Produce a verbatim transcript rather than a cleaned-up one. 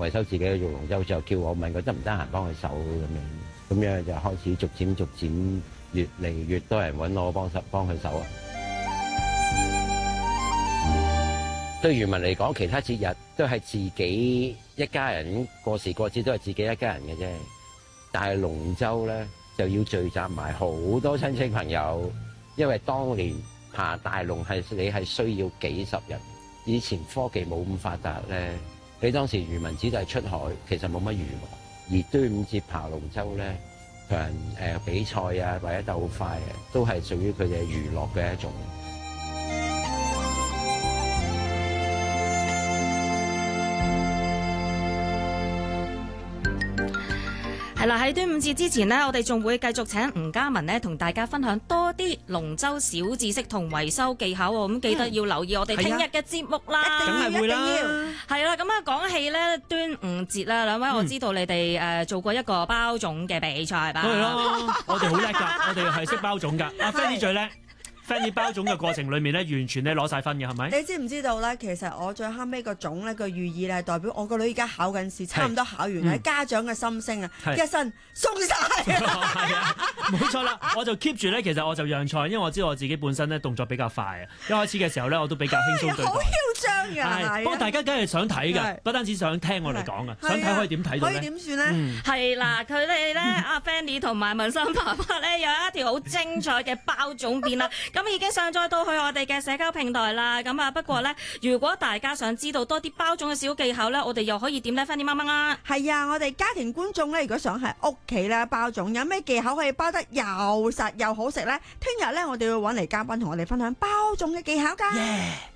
維修自己嘅玉龍舟，就叫我問佢得唔得閒幫佢手咁樣，咁樣就開始逐漸逐漸越嚟越多人揾我幫手幫佢手啊。對漁民嚟講，其他節日都係自己一家人過時過節都係自己一家人嘅啫，但係龍舟咧就要聚集埋好多親戚朋友，因為當年爬大龍係你係需要幾十人。以前科技冇咁發達咧，你當時漁民只係出海，其實冇乜娛樂。而端午節爬龍舟咧，同人誒比賽啊，或者鬥快啊，都係屬於佢哋娛樂嘅一種。 係啦，喺端午節之前呢，我哋仲會繼續請吳嘉文呢同大家分享多啲龍舟小知識同維修技巧喎。咁記得要留意我哋聽日嘅節目啦， 梗係會啦。 係啦，咁啊講起咧端午節啦，兩位我知道你哋誒做過一個包粽嘅比賽吧？ 係咯，我哋好叻㗎，我哋係識包粽㗎。阿 Fanny 最叻。Fanny 包粽嘅過程裏面咧，完全咧攞晒分嘅，係咪？ 你知唔知道咧？其實我最後尾個粽咧個寓意咧，係代表我個女而家考緊試，差唔多考完喺、嗯、家長嘅心聲啊，一身鬆晒。 係啊，冇錯啦，我就 keep 住咧。其實我就讓賽，因為我知道我自己本身咧動作比較快啊。一開始嘅時候咧，我都比較輕鬆對待。 好囂張㗎， 不過大家梗係想睇㗎，不單止想聽我哋講啊，想睇可以點睇到咧？ 可以點算咧？ 係啦，佢哋咧阿 Fanny 同埋文心爸爸咧有一條好精彩嘅包粽片啦，咁已經上載到去我哋嘅社交平台啦。咁啊，不過咧，如果大家想知道多啲包粽嘅小技巧咧，我哋又可以點咧？Fanny 媽媽啊， 係啊，我哋家庭觀眾咧，如果想喺屋企咧包粽，有咩技巧可以包得又實又好食咧？聽日咧，我哋會揾嚟嘉賓同我哋分享包粽嘅技巧㗎。 Yeah.